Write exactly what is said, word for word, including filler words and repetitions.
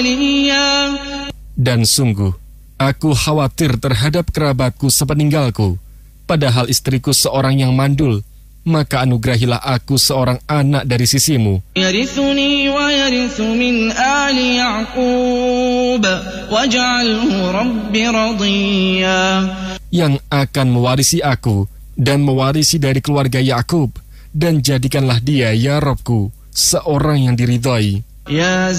وليا. Dan sungguh, aku khawatir terhadap kerabatku sepeninggalku, padahal istriku seorang yang mandul. Maka anugerahilah aku seorang anak dari sisimu, يرثني ويرث من آل يعقوب واجعله رب رضيا. yang akan mewarisi aku dan mewarisi dari keluarga Yakub, dan jadikanlah dia, ya Rabbku, seorang yang diridhai. يا